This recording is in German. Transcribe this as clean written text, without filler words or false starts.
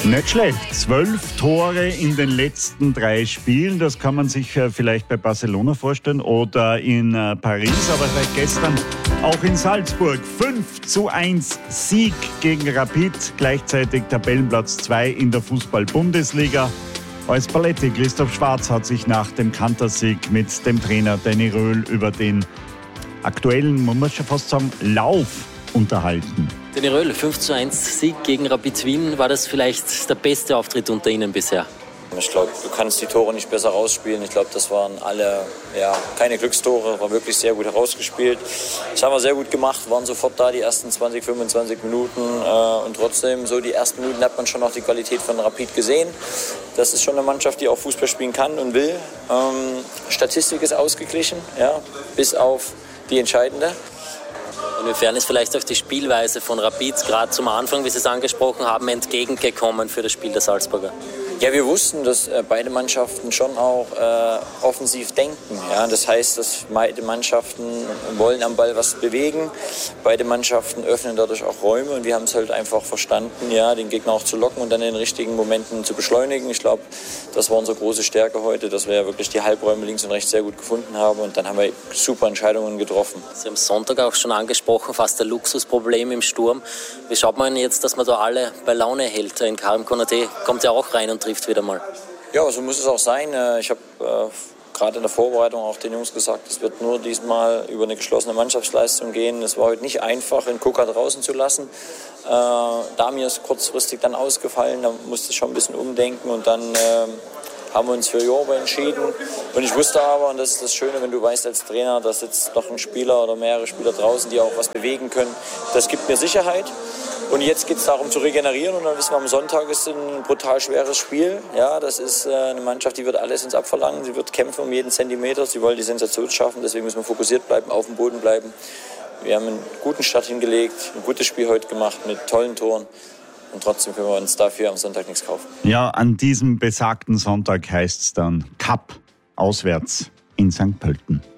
Nicht schlecht. 12 Tore in den letzten 3 Spielen. Das kann man sich vielleicht bei Barcelona vorstellen oder in Paris, aber seit gestern auch in Salzburg. 5:1 Sieg gegen Rapid. Gleichzeitig Tabellenplatz 2 in der Fußball-Bundesliga. Als Paletti Christoph Schwarz hat sich nach dem Kantersieg mit dem Trainer Danny Röhl über den aktuellen, man muss schon fast sagen, Lauf unterhalten. Danny Röhl, 5:1 Sieg gegen Rapid Wien. War das vielleicht der beste Auftritt unter Ihnen bisher? Ich glaube, du kannst die Tore nicht besser rausspielen. Ich glaube, das waren alle keine Glückstore, war wirklich sehr gut herausgespielt. Das haben wir sehr gut gemacht, waren sofort da die ersten 20, 25 Minuten. Und trotzdem, so die ersten Minuten hat man schon noch die Qualität von Rapid gesehen. Das ist schon eine Mannschaft, die auch Fußball spielen kann und will. Statistik ist ausgeglichen, ja, bis auf die entscheidende. Inwiefern ist vielleicht auch die Spielweise von Rapid gerade zum Anfang, wie Sie es angesprochen haben, entgegengekommen für das Spiel der Salzburger? Ja, wir wussten, dass beide Mannschaften schon auch offensiv denken. Ja? Das heißt, dass beide Mannschaften wollen am Ball was bewegen. Beide Mannschaften öffnen dadurch auch Räume und wir haben es halt einfach verstanden, ja, den Gegner auch zu locken und dann in den richtigen Momenten zu beschleunigen. Ich glaube, das war unsere große Stärke heute, dass wir ja wirklich die Halbräume links und rechts sehr gut gefunden haben und dann haben wir super Entscheidungen getroffen. Sie haben Sonntag auch schon angesprochen, fast ein Luxusproblem im Sturm. Wie schaut man jetzt, dass man da alle bei Laune hält? In Karim Konaté kommt ja auch rein und trifft wieder mal. Ja, so muss es auch sein. Ich habe gerade in der Vorbereitung auch den Jungs gesagt, es wird nur diesmal über eine geschlossene Mannschaftsleistung gehen. Es war heute nicht einfach, den Kuka draußen zu lassen. Damir ist kurzfristig dann ausgefallen, da musste ich schon ein bisschen umdenken und dann haben wir uns für Jorbe entschieden. Und ich wusste aber, und das ist das Schöne, wenn du weißt als Trainer, da sitzt noch ein Spieler oder mehrere Spieler draußen, die auch was bewegen können. Das gibt mir Sicherheit. Und jetzt geht es darum zu regenerieren und dann wissen wir, am Sonntag ist ein brutal schweres Spiel. Ja, das ist eine Mannschaft, die wird alles ins Abverlangen, sie wird kämpfen um jeden Zentimeter, sie wollen die Sensation schaffen, deswegen müssen wir fokussiert bleiben, auf dem Boden bleiben. Wir haben einen guten Start hingelegt, ein gutes Spiel heute gemacht mit tollen Toren. Und trotzdem können wir uns dafür am Sonntag nichts kaufen. Ja, an diesem besagten Sonntag heißt es dann Cup auswärts in St. Pölten.